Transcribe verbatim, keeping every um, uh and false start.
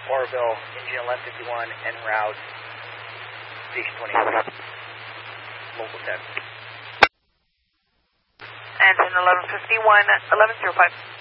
Oroville, engine eleven fifty-one, en route, station twenty-eight, local ten. Engine eleven fifty-one, eleven oh five.